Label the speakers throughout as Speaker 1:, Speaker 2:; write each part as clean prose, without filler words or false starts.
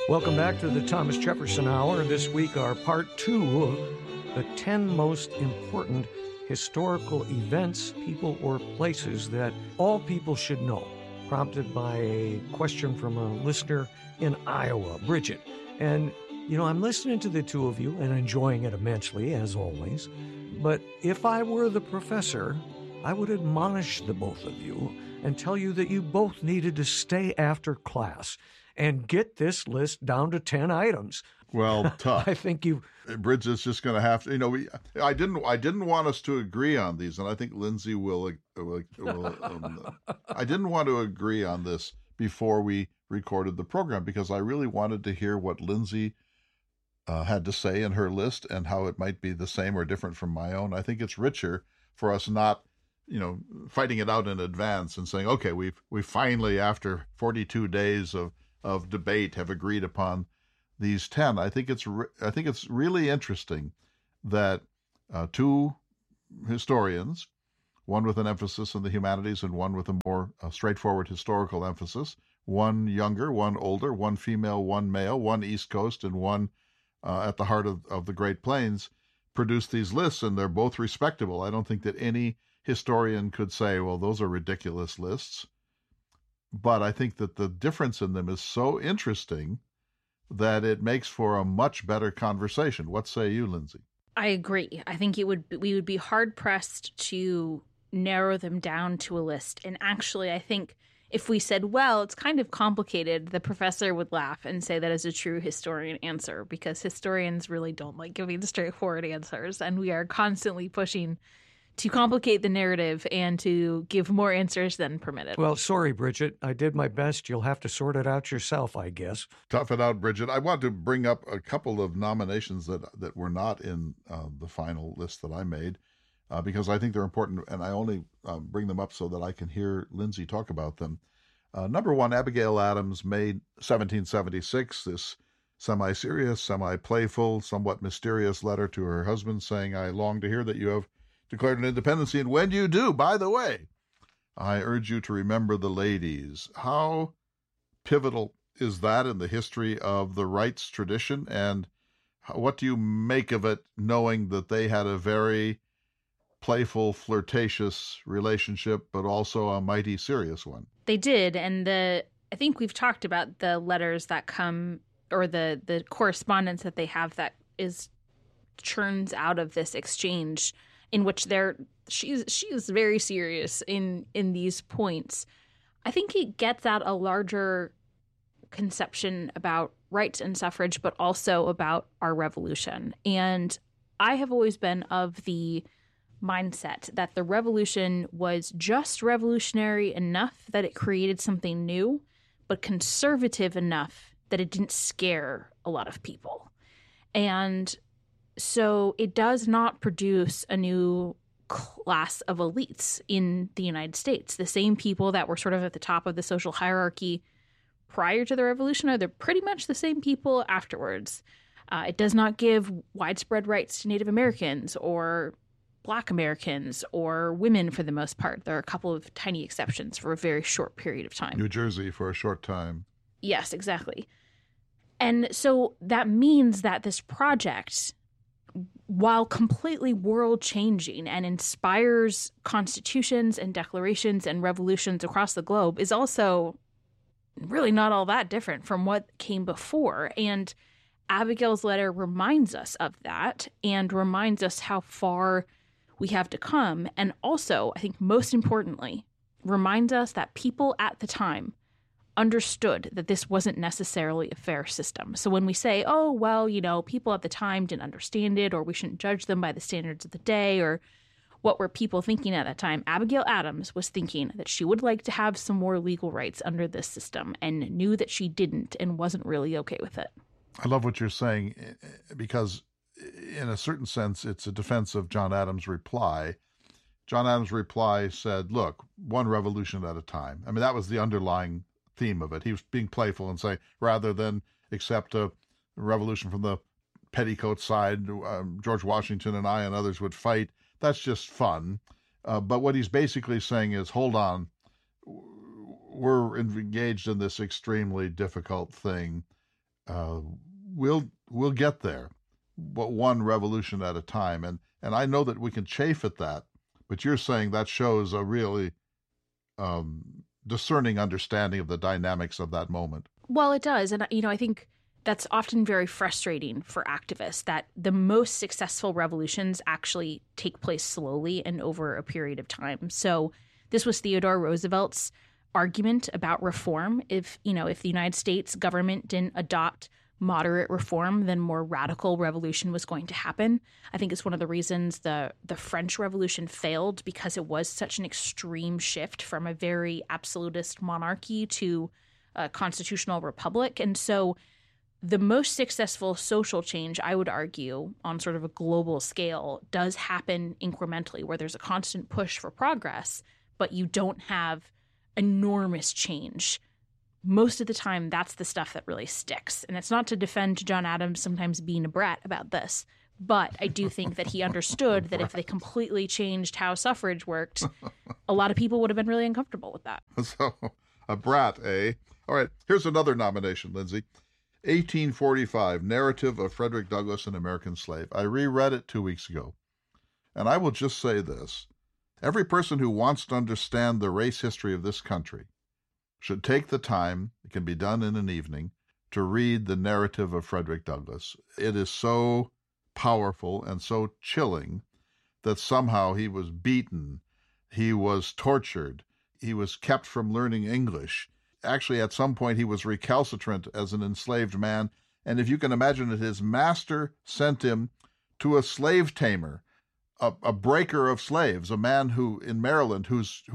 Speaker 1: Welcome back to the Thomas Jefferson Hour. This week, our part 2 of the 10 most important historical events, people, or places that all people should know, prompted by a question from a listener in Iowa, Bridget. And, I'm listening to the two of you and enjoying it immensely, as always. But if I were the professor, I would admonish the both of you and tell you that you both needed to stay after class and get this list down to 10 items.
Speaker 2: Well, tough.
Speaker 1: I think you...
Speaker 2: Bridget's just going to have to, I didn't want us to agree on these, and I think Lindsay will I didn't want to agree on this before we recorded the program because I really wanted to hear what Lindsay had to say in her list and how it might be the same or different from my own. I think it's richer for us not, fighting it out in advance and saying, okay, we finally, after 42 days of debate, have agreed upon these 10. I think it's really interesting that two historians, one with an emphasis in the humanities and one with a more straightforward historical emphasis, one younger, one older, one female, one male, one East Coast and one at the heart of the Great Plains, produced these lists, and they're both respectable. I don't think that any historian could say, well, those are ridiculous lists. But I think that the difference in them is so interesting that it makes for a much better conversation. What say you, Lindsay?
Speaker 3: I agree. I think we would be hard pressed to narrow them down to a list. And actually, I think if we said, well, it's kind of complicated, the professor would laugh and say that is a true historian answer, because historians really don't like giving straightforward answers. And we are constantly pushing to complicate the narrative and to give more answers than permitted.
Speaker 1: Well, sorry, Bridget. I did my best. You'll have to sort it out yourself, I guess.
Speaker 2: Tough it out, Bridget. I want to bring up a couple of nominations that were not in the final list that I made because I think they're important, and I only bring them up so that I can hear Lindsay talk about them. Number one, Abigail Adams, May 1776, this semi-serious, semi-playful, somewhat mysterious letter to her husband saying, I long to hear that you have declared an independency, and when you do, by the way, I urge you to remember the ladies. How pivotal is that in the history of the rights tradition, and what do you make of it, knowing that they had a very playful, flirtatious relationship, but also a mighty serious one?
Speaker 3: They did, and I think we've talked about the letters that come, or the correspondence that they have that churns out of this exchange, in which she's very serious in these points. I think it gets at a larger conception about rights and suffrage, but also about our revolution. And I have always been of the mindset that the revolution was just revolutionary enough that it created something new, but conservative enough that it didn't scare a lot of people. And so it does not produce a new class of elites in the United States. The same people that were sort of at the top of the social hierarchy prior to the revolution are they're pretty much the same people afterwards. It does not give widespread rights to Native Americans or Black Americans or women for the most part. There are a couple of tiny exceptions for a very short period of time.
Speaker 2: New Jersey for a short time.
Speaker 3: Yes, exactly. And so that means that this project, while completely world-changing and inspires constitutions and declarations and revolutions across the globe, is also really not all that different from what came before. And Abigail's letter reminds us of that and reminds us how far we have to come. And also, I think most importantly, reminds us that people at the time understood that this wasn't necessarily a fair system. So when we say, oh, well, people at the time didn't understand it, or we shouldn't judge them by the standards of the day, or what were people thinking at that time, Abigail Adams was thinking that she would like to have some more legal rights under this system and knew that she didn't and wasn't really okay with it.
Speaker 2: I love what you're saying, because in a certain sense, it's a defense of John Adams' reply. John Adams' reply said, look, one revolution at a time. I mean, that was the underlying theme of it. He was being playful and saying, rather than accept a revolution from the petticoat side, George Washington and I and others would fight. That's just fun. But what he's basically saying is, hold on, we're engaged in this extremely difficult thing. Uh, we'll get there, but one revolution at a time. And I know that we can chafe at that, but you're saying that shows a really discerning understanding of the dynamics of that moment.
Speaker 3: Well, it does. And, I think that's often very frustrating for activists, that the most successful revolutions actually take place slowly and over a period of time. So this was Theodore Roosevelt's argument about reform. If the United States government didn't adopt moderate reform, then more radical revolution was going to happen. I think it's one of the reasons the French Revolution failed, because it was such an extreme shift from a very absolutist monarchy to a constitutional republic. And so the most successful social change, I would argue, on sort of a global scale, does happen incrementally, where there's a constant push for progress, but you don't have enormous change. Most of the time, that's the stuff that really sticks. And it's not to defend John Adams sometimes being a brat about this, but I do think that he understood that if they completely changed how suffrage worked, a lot of people would have been really uncomfortable with that.
Speaker 2: So, a brat, eh? All right, here's another nomination, Lindsay. 1845, Narrative of Frederick Douglass, an American Slave. I reread it 2 weeks ago, and I will just say this. Every person who wants to understand the race history of this country should take the time, it can be done in an evening, to read the narrative of Frederick Douglass. It is so powerful and so chilling that somehow he was beaten, he was tortured, he was kept from learning English. Actually, at some point, he was recalcitrant as an enslaved man. And if you can imagine it, his master sent him to a slave tamer, a breaker of slaves, a man who, in Maryland, whose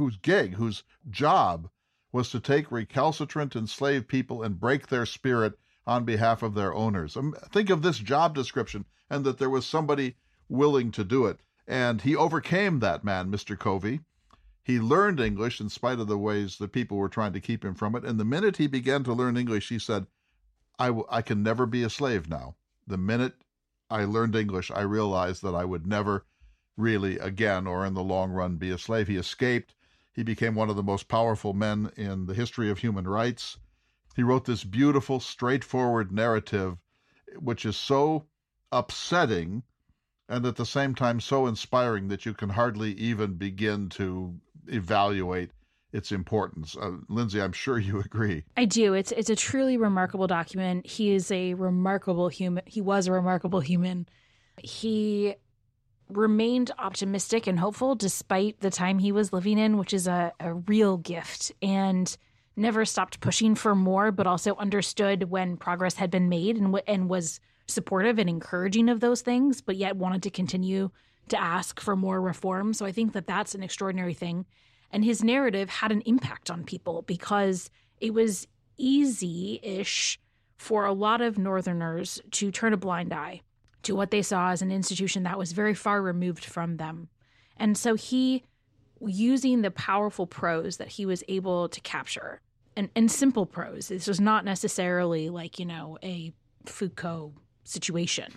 Speaker 2: job was to take recalcitrant enslaved people and break their spirit on behalf of their owners. Think of this job description, and that there was somebody willing to do it. And he overcame that man, Mr. Covey. He learned English in spite of the ways that people were trying to keep him from it. And the minute he began to learn English, he said, I can never be a slave now. The minute I learned English, I realized that I would never really again or in the long run be a slave. He escaped. He became one of the most powerful men in the history of human rights. He wrote this beautiful, straightforward narrative, which is so upsetting and at the same time so inspiring that you can hardly even begin to evaluate its importance. Lindsay, I'm sure you agree.
Speaker 3: I do. It's a truly remarkable document. He is a remarkable human. He was a remarkable human. He remained optimistic and hopeful despite the time he was living in, which is a real gift, and never stopped pushing for more, but also understood when progress had been made and was supportive and encouraging of those things, but yet wanted to continue to ask for more reform. So I think that that's an extraordinary thing. And his narrative had an impact on people because it was easy-ish for a lot of Northerners to turn a blind eye to what they saw as an institution that was very far removed from them. And so he, using the powerful prose that he was able to capture, and simple prose, this was not necessarily like, a Foucault situation.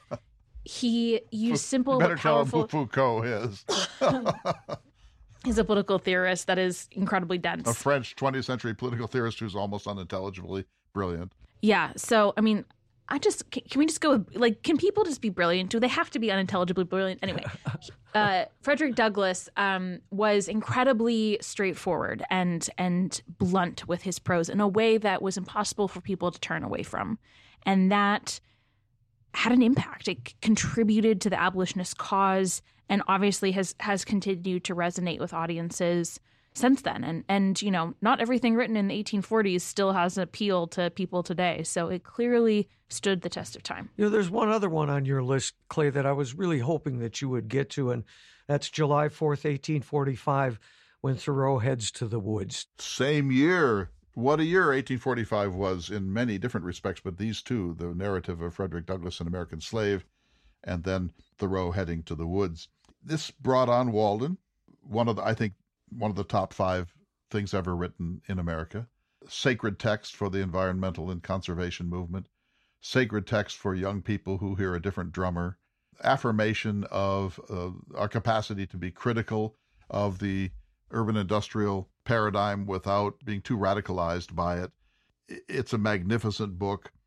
Speaker 3: He used simple
Speaker 2: Better
Speaker 3: but powerful...
Speaker 2: tell him who Foucault is.
Speaker 3: He's a political theorist that is incredibly dense.
Speaker 2: A French 20th century political theorist who's almost unintelligibly brilliant.
Speaker 3: Yeah. So, I mean, can we just go with, can people just be brilliant? Do they have to be unintelligibly brilliant? Anyway, Frederick Douglass was incredibly straightforward and blunt with his prose in a way that was impossible for people to turn away from. And that had an impact. It contributed to the abolitionist cause and obviously has continued to resonate with audiences since then. And not everything written in the 1840s still has appeal to people today. So it clearly stood the test of time.
Speaker 1: There's one other one on your list, Clay, that I was really hoping that you would get to, and that's July 4th, 1845, when Thoreau heads to the woods.
Speaker 2: Same year. What a year 1845 was in many different respects, but these two, the narrative of Frederick Douglass, an American Slave, and then Thoreau heading to the woods. This brought on Walden, one of the top 5 things ever written in America. Sacred text for the environmental and conservation movement. Sacred text for young people who hear a different drummer. Affirmation of our capacity to be critical of the urban industrial paradigm without being too radicalized by it. It's a magnificent book.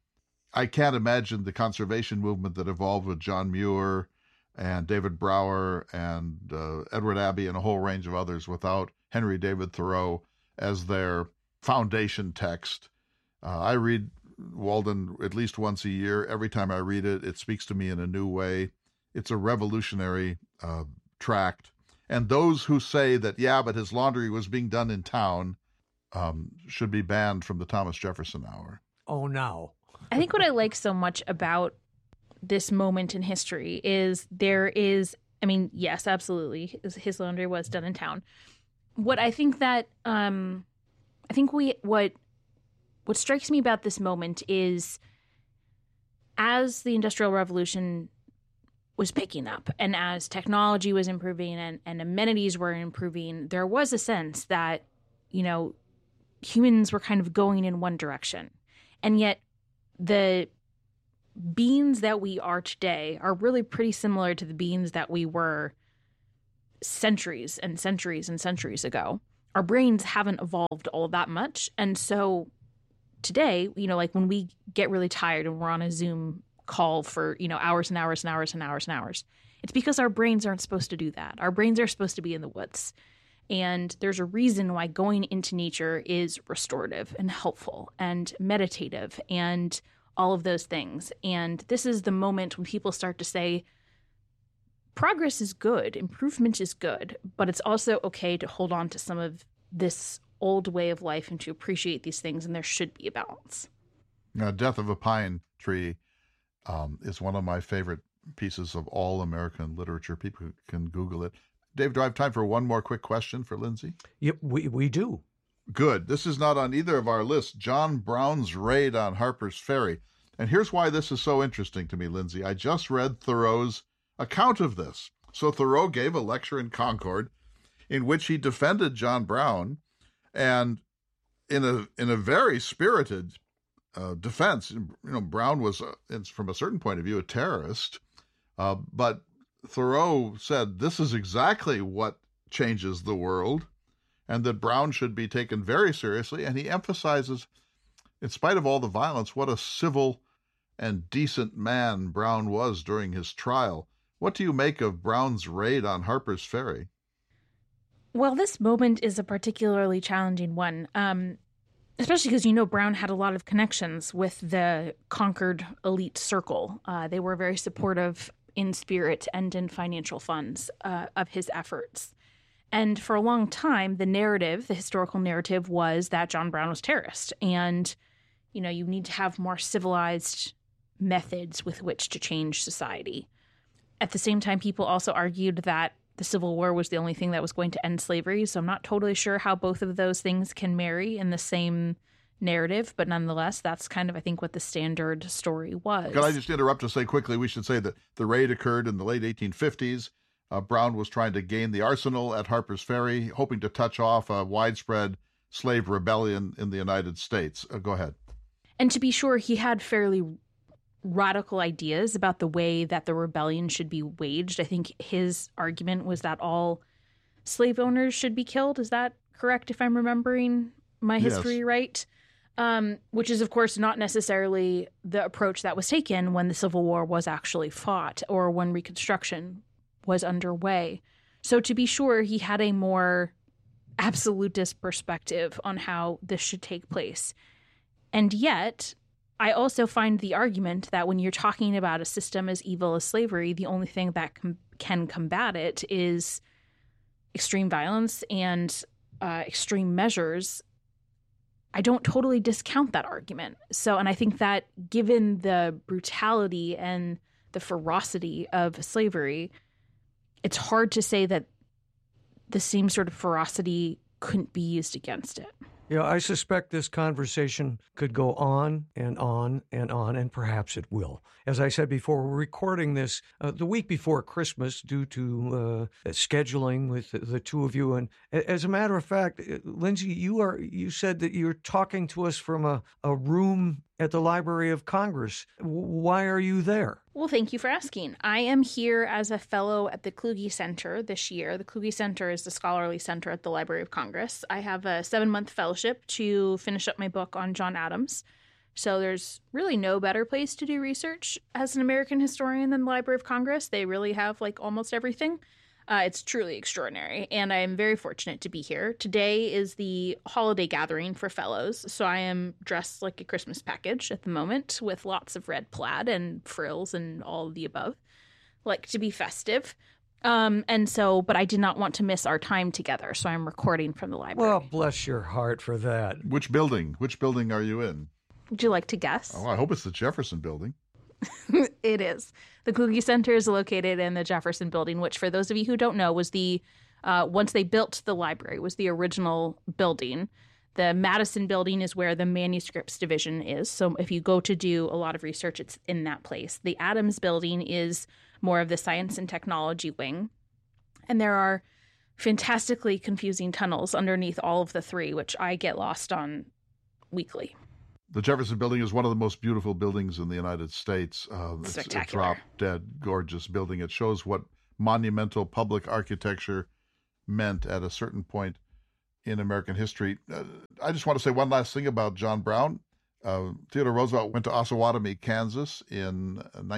Speaker 2: I can't imagine the conservation movement that evolved with John Muir and David Brower and Edward Abbey and a whole range of others without Henry David Thoreau as their foundation text. I read Walden at least once a year. Every time I read it, it speaks to me in a new way. It's a revolutionary tract. And those who say that, yeah, but his laundry was being done in town, should be banned from the Thomas Jefferson Hour.
Speaker 1: Oh, no.
Speaker 3: I think what I like so much about this moment in history is yes, absolutely, his laundry was done in town. What I think that, what strikes me about this moment is as the Industrial Revolution was picking up and as technology was improving and amenities were improving, there was a sense that, humans were kind of going in one direction. And yet the beings that we are today are really pretty similar to the beings that we were centuries and centuries and centuries ago. Our brains haven't evolved all that much. And so today, like when we get really tired and we're on a Zoom call for, hours and hours and hours and hours and hours, it's because our brains aren't supposed to do that. Our brains are supposed to be in the woods. And there's a reason why going into nature is restorative and helpful and meditative and all of those things. And this is the moment when people start to say, progress is good, improvement is good, but it's also okay to hold on to some of this old way of life and to appreciate these things, and there should be a balance.
Speaker 2: Now, Death of a Pine Tree is one of my favorite pieces of all American literature. People can Google it. Dave, do I have time for one more quick question for Lindsay?
Speaker 1: Yep, we do.
Speaker 2: Good. This is not on either of our lists. John Brown's Raid on Harper's Ferry. And here's why this is so interesting to me, Lindsay. I just read Thoreau's account of this. So Thoreau gave a lecture in Concord in which he defended John Brown, and in a very spirited defense. Brown was, from a certain point of view, a terrorist, but Thoreau said this is exactly what changes the world, and that Brown should be taken very seriously. And he emphasizes, in spite of all the violence, what a civil and decent man Brown was during his trial. What do you make of Brown's raid on Harper's Ferry?
Speaker 3: Well, this moment is a particularly challenging one, especially because, Brown had a lot of connections with the Concord elite circle. They were very supportive in spirit and in financial funds of his efforts. And for a long time, the historical narrative was that John Brown was a terrorist. And, you need to have more civilized methods with which to change society. At the same time, people also argued that the Civil War was the only thing that was going to end slavery. So I'm not totally sure how both of those things can marry in the same narrative, but nonetheless, that's kind of, I think, what the standard story was.
Speaker 2: Can I just interrupt to say quickly, we should say that the raid occurred in the late 1850s. Brown was trying to gain the arsenal at Harper's Ferry, hoping to touch off a widespread slave rebellion in the United States. Go ahead.
Speaker 3: And to be sure, he had fairly radical ideas about the way that the rebellion should be waged. I think his argument was that all slave owners should be killed. Is that correct, if I'm remembering my history right? Which is, of course, not necessarily the approach that was taken when the Civil War was actually fought or when Reconstruction was underway. So to be sure, he had a more absolutist perspective on how this should take place. And yet, I also find the argument that when you're talking about a system as evil as slavery, the only thing that can combat it is extreme violence and extreme measures. I don't totally discount that argument. And I think that given the brutality and the ferocity of slavery, it's hard to say that the same sort of ferocity couldn't be used against it.
Speaker 1: Yeah, I suspect this conversation could go on and on and on, and perhaps it will. As I said before, we're recording this the week before Christmas due to scheduling with the two of you. And as a matter of fact, Lindsay, you said that you're talking to us from a room at the Library of Congress. Why are you there?
Speaker 3: Well, thank you for asking. I am here as a fellow at the Kluge Center this year. The Kluge Center is the scholarly center at the Library of Congress. I have a 7-month fellowship to finish up my book on John Adams. So there's really no better place to do research as an American historian than the Library of Congress. They really have like almost everything. It's truly extraordinary, and I am very fortunate to be here. Today is the holiday gathering for fellows, so I am dressed like a Christmas package at the moment with lots of red plaid and frills and all of the above. Like to be festive. But I did not want to miss our time together, so I'm recording from the library.
Speaker 1: Well, bless your heart for that.
Speaker 2: Which building? Which building are you in?
Speaker 3: Would you like to guess?
Speaker 2: Oh, I hope it's the Jefferson Building.
Speaker 3: It is. The Kluge Center is located in the Jefferson Building, which, for those of you who don't know, was the once they built the library, was the original building. The Madison Building is where the manuscripts division is. So if you go to do a lot of research, it's in that place. The Adams Building is more of the science and technology wing. And there are fantastically confusing tunnels underneath all of the three, which I get lost on weekly.
Speaker 2: The Jefferson Building is one of the most beautiful buildings in the United States. It's a drop-dead gorgeous building. It shows what monumental public architecture meant at a certain point in American history. I just want to say one last thing about John Brown. Theodore Roosevelt went to Osawatomie, Kansas in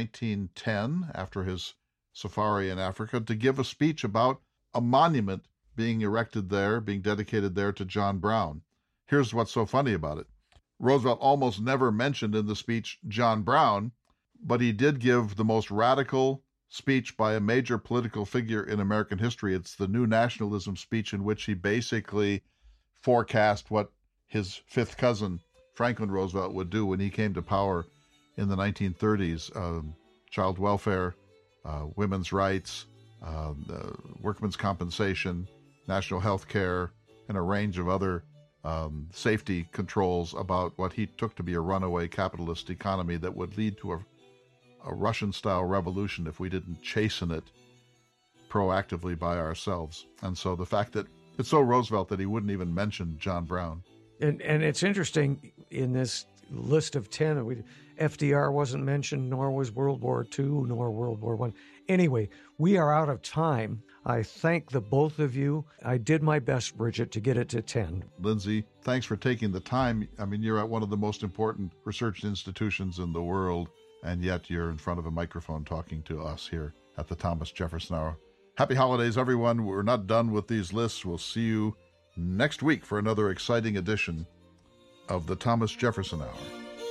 Speaker 2: 1910 after his safari in Africa to give a speech about a monument being erected there, being dedicated there to John Brown. Here's what's so funny about it. Roosevelt almost never mentioned in the speech John Brown, but he did give the most radical speech by a major political figure in American history. It's the New Nationalism speech, in which he basically forecast what his fifth cousin, Franklin Roosevelt, would do when he came to power in the 1930s. Child welfare, women's rights, workmen's compensation, national health care, and a range of other safety controls about what he took to be a runaway capitalist economy that would lead to a Russian-style revolution if we didn't chasten it proactively by ourselves. And so the fact that it's so Roosevelt that he wouldn't even mention John Brown.
Speaker 1: And it's interesting, in this list of 10, FDR wasn't mentioned, nor was World War II, nor World War I. Anyway, we are out of time. I thank the both of you. I did my best, Bridget, to get it to 10.
Speaker 2: Lindsay, thanks for taking the time. I mean, you're at one of the most important research institutions in the world, and yet you're in front of a microphone talking to us here at the Thomas Jefferson Hour. Happy holidays, everyone. We're not done with these lists. We'll see you next week for another exciting edition of the Thomas Jefferson Hour.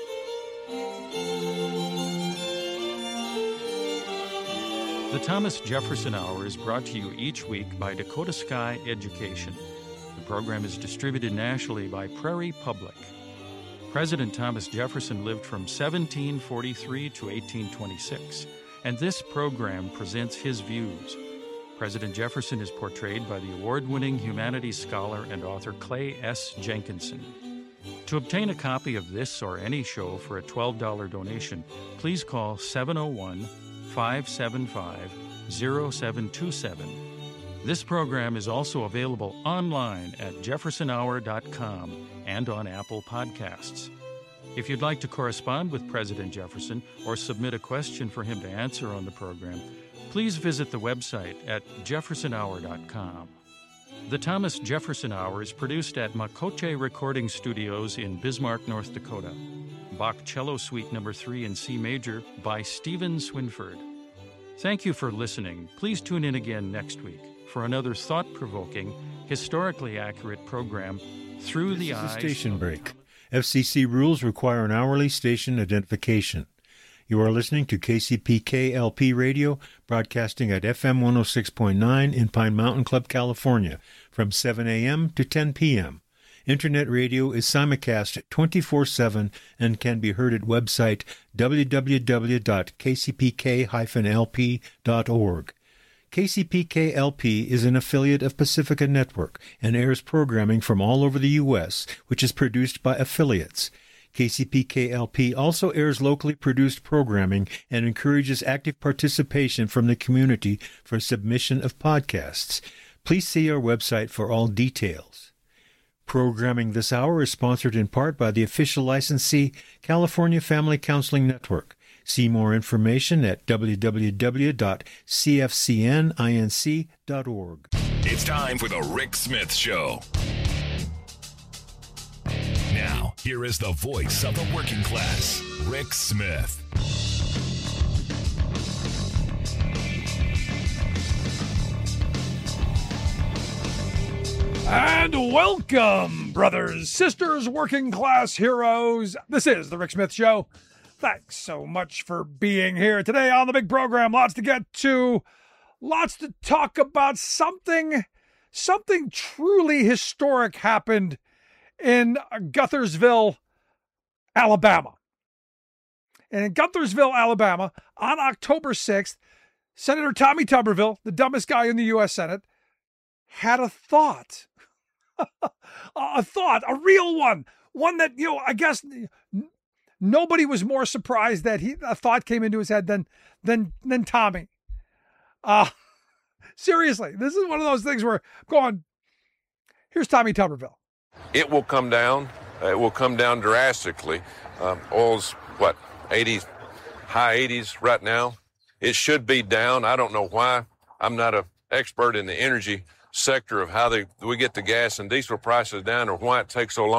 Speaker 4: The Thomas Jefferson Hour is brought to you each week by Dakota Sky Education. The program is distributed nationally by Prairie Public. President Thomas Jefferson lived from 1743 to 1826, and this program presents his views. President Jefferson is portrayed by the award-winning humanities scholar and author Clay S. Jenkinson. To obtain a copy of this or any show for a $12 donation, please call 701-575-0727. This program is also available online at jeffersonhour.com and on Apple Podcasts. If you'd like to correspond with President Jefferson or submit a question for him to answer on the program, please visit the website at jeffersonhour.com. The Thomas Jefferson Hour is produced at Makoche Recording Studios in Bismarck, North Dakota. Bach Cello Suite No. 3 in C Major by Stephen Swinford. Thank you for listening. Please tune in again next week for another thought-provoking, historically accurate program through the eyes.
Speaker 5: This is a station break. FCC rules require an hourly station identification. You are listening to KCPK-LP Radio, broadcasting at FM 106.9 in Pine Mountain Club, California, from 7 a.m. to 10 p.m. Internet radio is simulcast 24/7 and can be heard at website www.kcpk-lp.org. KCPK-LP is an affiliate of Pacifica Network and airs programming from all over the U.S., which is produced by affiliates. KCPK-LP also airs locally produced programming and encourages active participation from the community for submission of podcasts. Please see our website for all details. Programming this hour is sponsored in part by the official licensee, California Family Counseling Network. See more information at www.cfcninc.org.
Speaker 6: It's time for the Rick Smith Show. Now, Here is the voice of the working class, Rick Smith.
Speaker 7: And welcome, brothers, sisters, working class heroes. This is the Rick Smith Show. Thanks so much for being here today on the big program. Lots to get to, lots to talk about. Something truly historic happened in Guthersville, Alabama. And in Guthersville, Alabama, on October 6th, Senator Tommy Tuberville, the dumbest guy in the U.S. Senate, had a thought. A real one that, I guess nobody was more surprised that a thought came into his head than Tommy. Seriously, this is one of those things where here's Tommy Tuberville.
Speaker 8: It will come down. It will come down drastically. Oil's, 80s, high 80s right now. It should be down. I don't know why. I'm not an expert in the energy sector of how we get the gas and diesel prices down or why it takes so long.